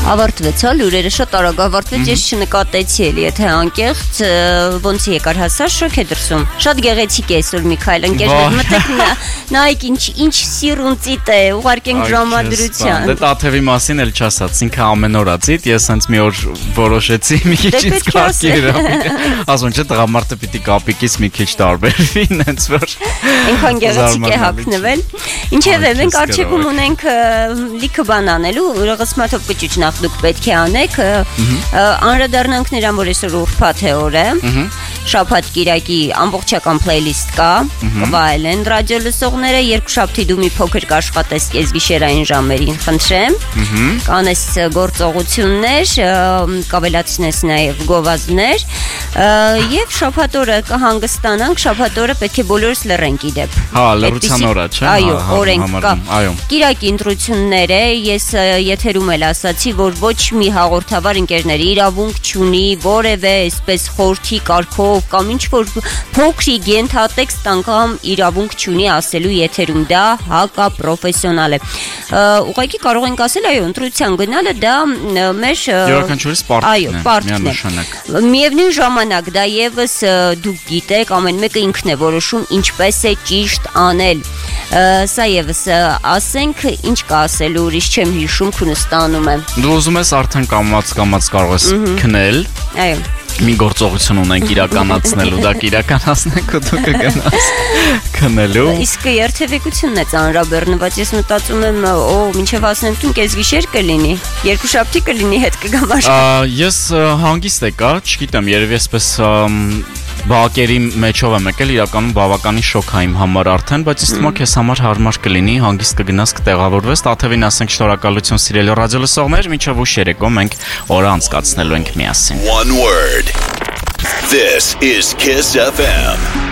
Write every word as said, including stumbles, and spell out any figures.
Ավարտվեց, հա, լուրերը շատ արագ ավարտվեց, ես չնկատեցի էլի, եթե անկեղծ ոնց եկար հասար շոկ է դրսում։ Շատ գեղեցիկ է այսօր Միքայել ընկերներ, մտեք նայեք ինչ ինչ սիրունցիտ է, ուղարկենք ժամադրության։ Դե Տաթևի մասին էլ չասած, ինքը ամեն օր ածիտ, ես հենց մի օր որոշեցի մի քիչ ինձ կարգեր։ Ասում չէ տղամարդը պիտի կապիկից մի քիչ տարբերվի, հենց որ այնքան գեղեցիկ է հագնվել։ Ինչևէ, մենք արժեքում ունենք լիքը բան անելու, ուրախացմաթով կճուճ նախ դուք պետք է անեք, անդրադառնանք նրան, որ այսօր ուրբաթ է օրը, շաբաթ կիրակի ամբողջական playlist կա, կվայելեն ռադիո լսողները, երկուշաբթի դու մի փոքր կաշխատես կեսգիշերային ժամերին, խնդրեմ, կանես գործողություններ, կավելացնես նաև գովազդներ, եւ շաբաթ օրը կհանգստանանք, շաբաթ օրը պետք է բոլորս լռենք իդեպ։ Հա, լռության օր է, չէ՞։ Այո, օրենք կա։ Կիրակի ընտրություններ է, ես եթերում էլ ասացի, որ ոչ մի հաղորդավար ընկերների իրավունք չունի որևէ այսպես խորթի կարգով կամ ինչ որ փոքրիկ ենթատեքստ անգամ իրավունք չունի ասելու եթերում, դա հակապրոֆեսիոնալ է։ Ուղղակի կարող ենք ասել, այո, ընտրության գնալը դա մեր յուրաքանչյուրիս պարտքն է, միանշանակ։ Միևնույն ժամանակ դա եւս դուք գիտեք, ամեն մեկը ինքն է որոշում ինչպես է ճիշտ անել։ Սա եւս ասենք, ինչ կա ասելու, ուրիշ չեմ հիշում, քունստանում եմ։ Դու ուզում ես արդեն կամած կամած կարող ես քնել։ Այո։ Մի գործողություն ունենք իրականացնելու, դա կիրականացնենք ու դու կգնաս քնելու։ Իսկ երթևեկությունն է ծանրաբեռնված, ես մտածում եմ, օ, մինչև հասնեմ տուն կեսգիշեր կլինի, երկուշաբթի կլինի, հետ կգամ աշխատել։ Ես հանգիստ եկա, չգիտեմ, երևի այսպես բակերի մեջով եմ եկել, իրականում բավականին շոկ է իմ համար արդեն, բայց իսկ թվում է քեզ համար հարմար կլինի, հանգիստ կգնաս կտեղավորվես, Տաթևին ասենք շնորհակալություն սիրելի ռադիո լսողներ, մինչև ուշ երեկո մենք օրը անցկացնելու ենք միասին։ One word. This is Kiss F M.